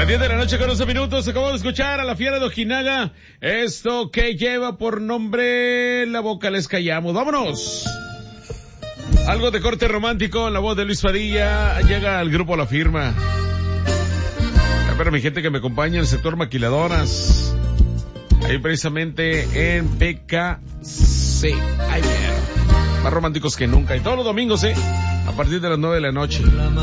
Las 10 de la noche con 11 minutos, acabamos de escuchar a la Fiera de Ojinaga, esto que lleva por nombre La Boca Les Callamos. ¡Vámonos! Algo de corte romántico, la voz de Luis Padilla, llega al grupo La Firma. Para mi gente que me acompaña en el sector maquiladoras, ahí precisamente en PKC. Ay, bien. Más románticos que nunca, y todos los domingos, a partir de las 9 de la noche.